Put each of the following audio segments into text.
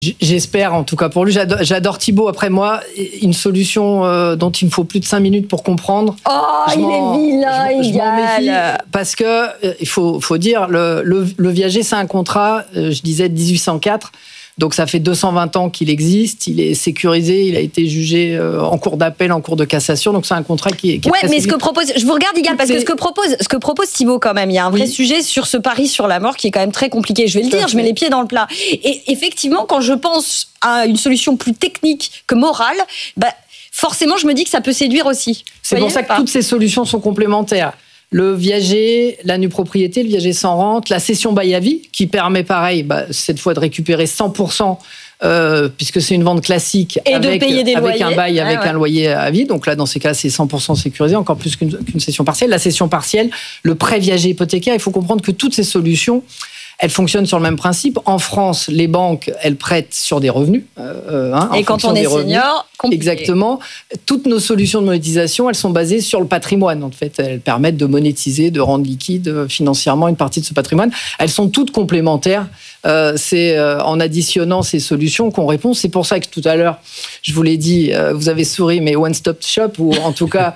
J'espère, en tout cas pour lui. J'adore Thibaut. Après moi, une solution dont il me faut plus de 5 minutes pour comprendre. Oh, il est vilain, égal. Parce que il faut dire, le viager, c'est un contrat, je disais, de 1804. Donc ça fait 220 ans qu'il existe, il est sécurisé, il a été jugé en cour d'appel, en cour de cassation, donc c'est un contrat qui est ouais, mais ce que propose, je vous regarde égal, parce que ce que propose Thibaut quand même, il y a un vrai sujet sur ce pari sur la mort qui est quand même très compliqué, je vais le dire, je mets les pieds dans le plat. Et effectivement, quand je pense à une solution plus technique que morale, forcément je me dis que ça peut séduire aussi. C'est pour ça que toutes ces solutions sont complémentaires. Le viager, la nue propriété, le viager sans rente, la cession bail à vie, qui permet pareil, cette fois de récupérer 100%, puisque c'est une vente classique, et de payer des loyers. Un bail avec un loyer à vie. Donc là, dans ces cas, c'est 100% sécurisé, encore plus qu'une cession partielle. La cession partielle, le prêt viager hypothécaire, il faut comprendre que toutes ces solutions, elles fonctionnent sur le même principe. En France, les banques, elles prêtent sur des revenus. Et quand on est senior, compliqué. Exactement. Toutes nos solutions de monétisation, elles sont basées sur le patrimoine. En fait, elles permettent de monétiser, de rendre liquide financièrement une partie de ce patrimoine. Elles sont toutes complémentaires. C'est en additionnant ces solutions qu'on répond. C'est pour ça que tout à l'heure, je vous l'ai dit, vous avez souri, mais One Stop Shop, ou en tout cas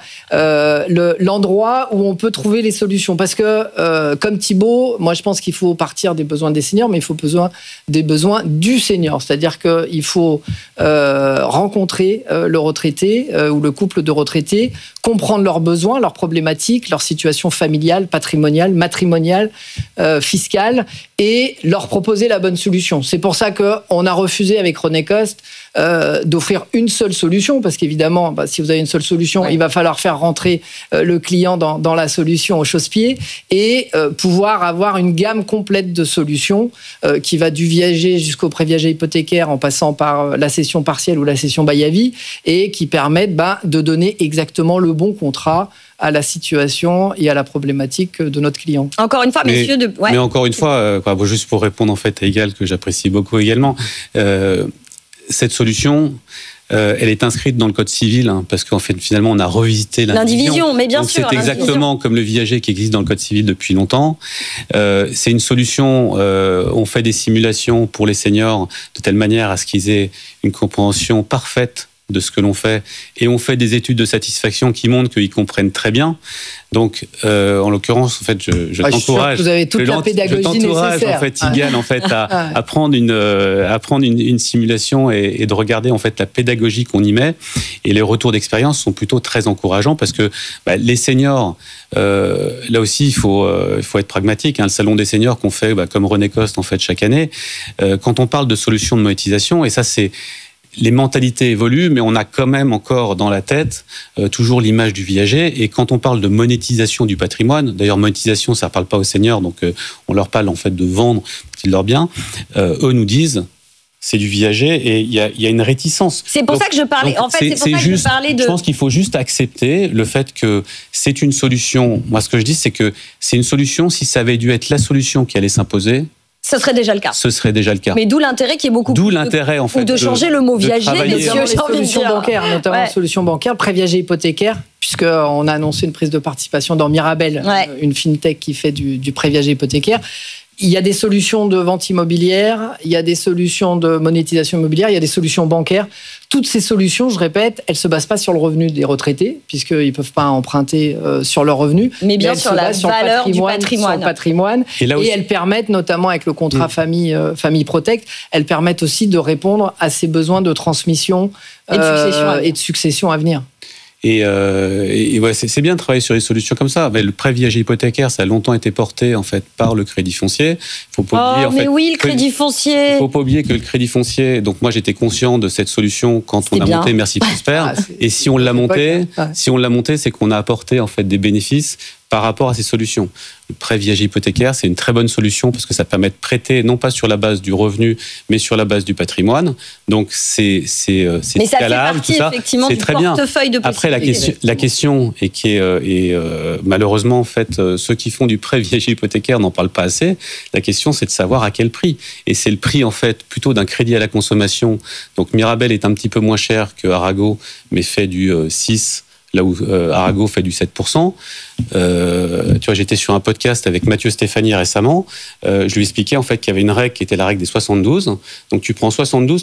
l'endroit où on peut trouver les solutions. Parce que, comme Thibaut, moi je pense qu'il faut partir des besoins des seniors, mais il faut des besoins du senior. C'est-à-dire qu'il faut rencontrer le retraité ou le couple de retraités, comprendre leurs besoins, leurs problématiques, leur situation familiale, patrimoniale, matrimoniale, fiscale, et leur proposer la bonne solution. C'est pour ça qu'on a refusé avec René Coste d'offrir une seule solution, parce qu'évidemment, si vous avez une seule solution, il va falloir faire rentrer le client dans la solution au chausse-pied et pouvoir avoir une gamme complète de solutions qui va du viager jusqu'au pré-viager hypothécaire en passant par la cession partielle ou la cession bail à vie et qui permettent de donner exactement le bon contrat à la situation et à la problématique de notre client. Encore une fois, messieurs... Mais encore une fois, juste pour répondre en fait à Egal, que j'apprécie beaucoup également, cette solution... elle est inscrite dans le code civil parce qu'en fait finalement on a revisité l'indivision, mais bien donc sûr. C'est exactement comme le viager qui existe dans le code civil depuis longtemps. C'est une solution. On fait des simulations pour les seniors de telle manière à ce qu'ils aient une compréhension parfaite de ce que l'on fait, et on fait des études de satisfaction qui montrent qu'ils comprennent très bien. Donc, en l'occurrence, en fait, je t'encourage. Vous avez toute la pédagogie nécessaire. En fait, Igal, à prendre une simulation et de regarder en fait la pédagogie qu'on y met. Et les retours d'expérience sont plutôt très encourageants parce que les seniors, là aussi, il faut être pragmatique. Le salon des seniors qu'on fait, comme René Coste en fait chaque année. Quand on parle de solutions de monétisation, et ça c'est les mentalités évoluent, mais on a quand même encore dans la tête toujours l'image du viager. Et quand on parle de monétisation du patrimoine, d'ailleurs monétisation, ça ne parle pas aux seniors, donc on leur parle en fait de vendre leurs biens. Eux nous disent c'est du viager et il y a une réticence. C'est pour ça que je parlais. En fait, c'est pour ça que je parlais de. Je pense qu'il faut juste accepter le fait que c'est une solution. Moi, ce que je dis, c'est que c'est une solution. Si ça avait dû être la solution qui allait s'imposer. Ce serait déjà le cas. Ce serait déjà le cas. Mais d'où l'intérêt qui est beaucoup. D'où l'intérêt en fait. Ou de changer le mot viager, notamment les solutions bancaires, notamment les solutions bancaires, pré-viager hypothécaire, puisqu'on a annoncé une prise de participation dans Mirabel, une fintech qui fait du pré-viager hypothécaire. Il y a des solutions de vente immobilière, il y a des solutions de monétisation immobilière, il y a des solutions bancaires. Toutes ces solutions, je répète, elles ne se basent pas sur le revenu des retraités, puisqu'ils ne peuvent pas emprunter sur leur revenu. Mais bien sur la valeur du patrimoine. Sur le patrimoine. Et elles permettent, notamment avec le contrat famille Protect, elles permettent aussi de répondre à ces besoins de transmission et de succession à venir. Et c'est bien de travailler sur des solutions comme ça. Mais le prêt viager hypothécaire, ça a longtemps été porté en fait par le crédit foncier. Faut pas oublier, le crédit foncier. Il faut pas oublier que le crédit foncier. Donc moi, j'étais conscient de cette solution quand on a monté Merci Prosper. Et si on l'a monté, c'est qu'on a apporté en fait des bénéfices par rapport à ces solutions. Le prêt viager hypothécaire, c'est une très bonne solution parce que ça permet de prêter non pas sur la base du revenu, mais sur la base du patrimoine. Donc c'est scalable, tout ça. C'est très bien. Après la question et qui est malheureusement en fait ceux qui font du prêt viager hypothécaire n'en parlent pas assez. La question c'est de savoir à quel prix. Et c'est le prix en fait plutôt d'un crédit à la consommation. Donc Mirabel est un petit peu moins cher que Arago, mais fait du 6%. Là où Arago fait du 7%. Tu vois, j'étais sur un podcast avec Mathieu Stéphanie récemment. Je lui expliquais en fait qu'il y avait une règle qui était la règle des 72. Donc tu prends 72,